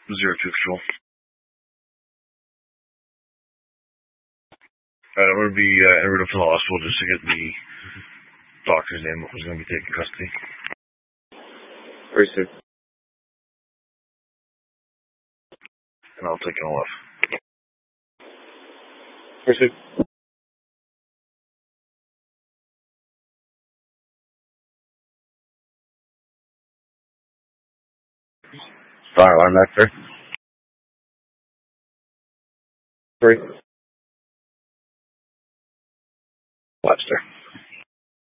02 Control. Alright, I'm going to be en route up to the hospital just to get the doctor's name who's going to be taking custody. Very soon. And I'll take an OF. Very soon. Fire alarm back, sir. 3. Webster.